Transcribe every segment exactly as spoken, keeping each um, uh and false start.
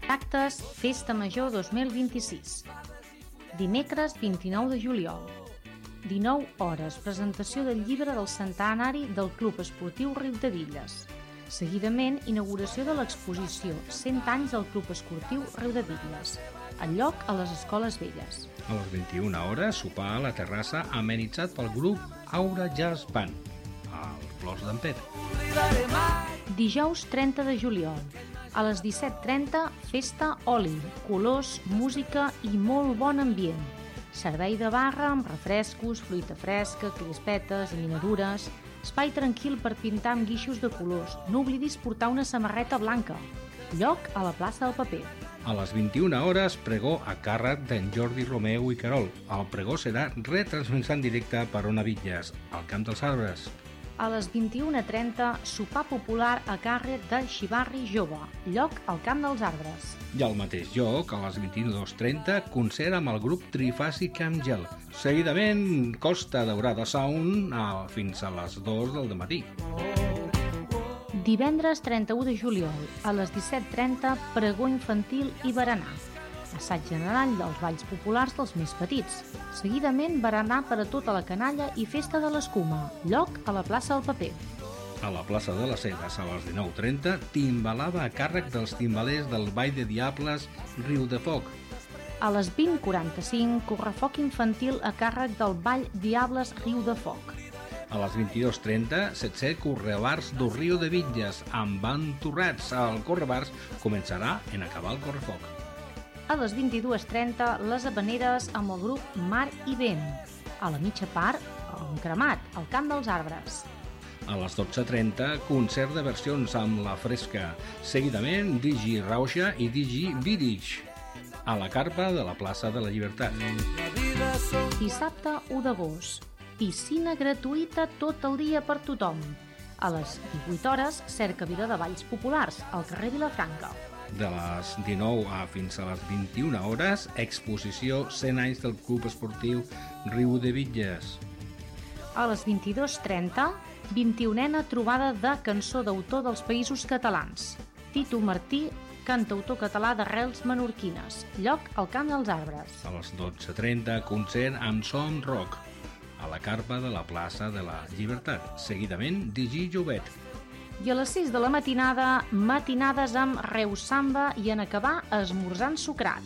Actes Festa Major dos mil vint-i-sis. Dimecres vint-i-nou de juliol. dinou hores, presentació del llibre del centenari del Club Esportiu Riudebitlles. Seguidament, inauguració de l'exposició cent anys del Club Esportiu Riudebitlles. El lloc a les Escoles Velles. A les vint-i-una hores, sopar a la terrassa amenitzat pel grup Aura Jazz Band, al Clos d'en Pere. Dijous trenta de juliol. A les disset trenta, festa oli, colors, música i molt bon ambient. Servei de barra amb refrescos, fruita fresca, crispetes i minadures. Espai tranquil per pintar amb guixos de colors. No oblidis portar una samarreta blanca. Lloc a la plaça del Paper. A les vint-i-una hores, pregó a càrrec d'en Jordi Romeu i Carol. El pregó serà retransmès en directe per Ona Bitlles, al Camp dels Arbres. A les vint-i-una trenta, sopar popular a càrrec de Xivarri Jove, lloc al Camp dels Arbres. I al mateix lloc, a les vint-i-dues trenta, concert amb el grup Trifàsic Àngel. Seguidament, Costa Daurada Sound fins a les dues del matí. Divendres trenta-u de juliol, a les disset trenta, pregó infantil i berenar. Assaig general dels balls populars dels més petits. Seguidament, berenar per a tota la canalla i festa de l'escuma, lloc a la plaça del Paper. A la plaça de les Ceres, a les dinou trenta, timbalada a càrrec dels timbalers del Ball de Diables Riu de Foc. A les vint quaranta-cinc, correfoc infantil a càrrec del Ball Diables Riu de Foc. A les vint-i-dues trenta, setze correbars do Riu de Bitlles amb entorrats. El correbars començarà en acabar el correfoc. A les vint-i-dues trenta, les habaneres amb el grup Mar i Vent. A la mitja part, un cremat, al Camp dels Arbres. A les dotze trenta, concert de versions amb La Fresca. Seguidament, Digi Rauxa i Digi Vidich, a la carpa de la plaça de la Llibertat. Dissabte u d'agost. Piscina gratuïta tot el dia per tothom. A les divuit hores, cercavila de balls populars, al carrer Vilafranca. De les dinou a fins a les vint-i-una hores, exposició cent anys del Club Esportiu Riu de Bitlles. A les vint-i-dues trenta, vint-i-unena trobada de cançó d'autor dels Països Catalans. Tito Martí, cantautor català d'arrels menorquines, lloc al Camp dels Arbres. A les dotze trenta, concert amb Som Rock, a la carpa de la plaça de la Llibertat. Seguidament, Digi Jovet. I a les sis de la matinada, matinades amb Reus Samba i en acabar esmorzant sucrat.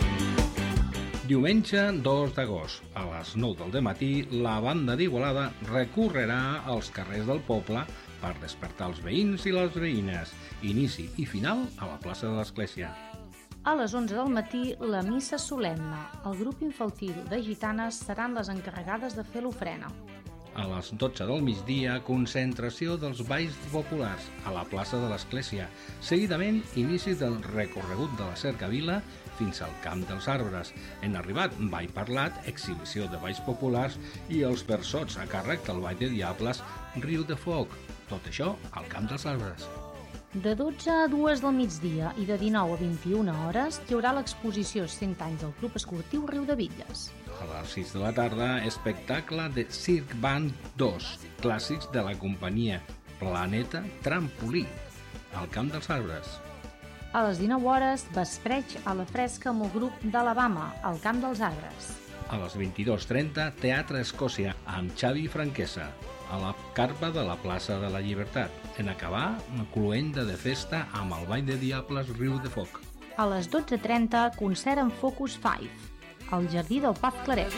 Diumenge dos d'agost, a les nou del dematí, la banda d'Igualada recorrerà als carrers del poble per despertar els veïns i les veïnes. Inici i final a la plaça de l'Església. A les onze del matí, la missa solemne. El grup infantil de gitanes seran les encarregades de fer l'ofrena. A les dotze del migdia, concentració dels balls populars a la plaça de l'Església. Seguidament, inici del recorregut de la cercavila fins al Camp dels Arbres. En arribat, ball parlat, exhibició de balls populars i els versots a càrrec del Ball de Diables Riu de Foc. Tot això al Camp dels Arbres. De dotze a dues del migdia i de dinou a vint-i-una hores hi haurà l'exposició cent anys del Club Esportiu Riudebitlles. A les sis de la tarda, espectacle de Circ Band dos, clàssics de la companyia Planeta Trampolí, al Camp dels Arbres. A les dinou hores, vespreig a la fresca amb el grup d'Alabama, al Camp dels Arbres. A les vint-i-dues trenta, Teatre Escòcia, amb Xavi Franquesa, a la carpa de la plaça de la Llibertat. En acabar, una cluenda de festa amb el Ball de Diables Riu de Foc. A les dotze trenta, concert amb Focus cinc, al Jardí del Paz Claret.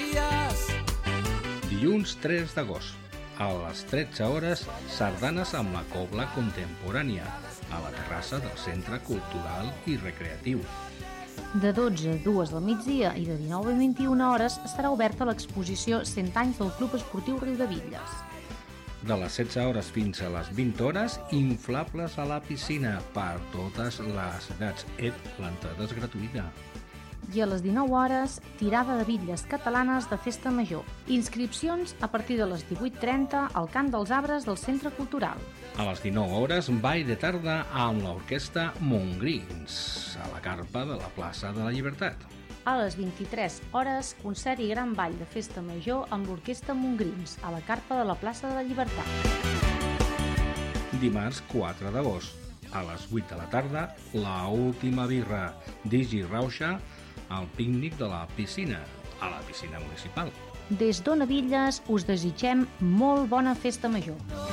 Dilluns tres d'agost, a les tretze hores, sardanes amb la cobla contemporània, a la terrassa del Centre Cultural i Recreatiu. De dotze a dues del migdia i de dinou a vint-i-una hores estarà oberta l'exposició cent anys del Club Esportiu Riudebitlles. De les setze hores fins a les vint hores, inflables a la piscina per totes les edats. Et, l'entrada és gratuïta. I a les dinou hores, tirada de bitlles catalanes de festa major. Inscripcions a partir de les divuit trenta al Camp dels Arbres del Centre Cultural. A les dinou hores, ball de tarda amb l'orquestra Montgrins, a la carpa de la plaça de la Llibertat. A les vint-i-tres hores, concert i gran ball de festa major amb l'orquestra Montgrins, a la carpa de la plaça de la Llibertat. Dimarts quatre d'agost, a les vuit de la tarda, la última birra d'Igi Rauxa al pícnic de la piscina, a la piscina municipal. Des d'Ona Villes us desitgem molt bona festa major.